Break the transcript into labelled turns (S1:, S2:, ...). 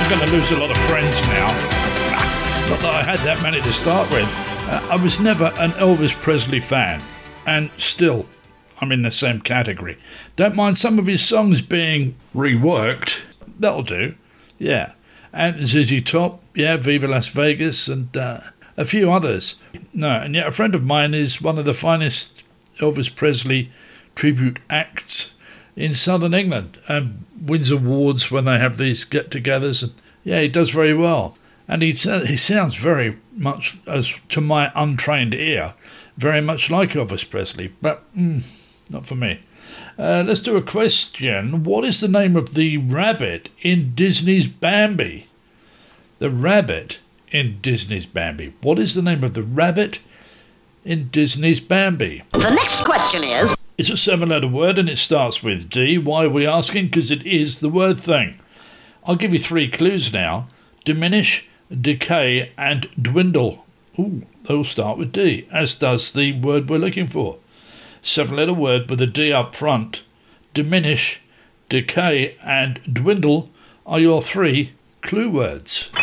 S1: going to lose a lot of friends now. Not that I had that many to start with. I was never an Elvis Presley fan, and still, I'm in the same category. Don't mind some of his songs being reworked. That'll do. Yeah. And ZZ Top, yeah, Viva Las Vegas, and a few others. No, and yet a friend of mine is one of the finest Elvis Presley tribute acts in southern England and wins awards when they have these get-togethers. And yeah, he does very well. And he sounds very much, as to my untrained ear, very much like Elvis Presley, but not for me. Let's do a question. What is the name of the rabbit in Disney's Bambi? The rabbit in Disney's Bambi. What is the name of the rabbit in Disney's Bambi?
S2: The next question is...
S1: It's a 7-letter word and it starts with D. Why are we asking? Because it is the word thing. I'll give you 3 clues now. Diminish, decay and dwindle. Ooh, they'll start with D, as does the word we're looking for. 7-letter word with a D up front. Diminish, decay and dwindle are your 3 clue words.